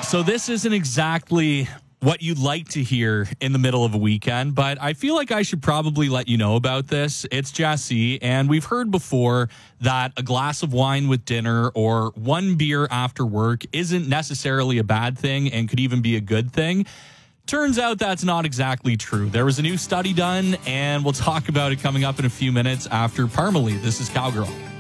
So this isn't exactly what you'd like to hear in the middle of a weekend, but I feel like I should probably let you know about this. It's Jesse, and we've heard before that a glass of wine with dinner or one beer after work isn't necessarily a bad thing and could even be a good thing. Turns out that's not exactly true. There was a new study done, and we'll talk about it coming up in a few minutes after Parmalee. This is Cowgirl.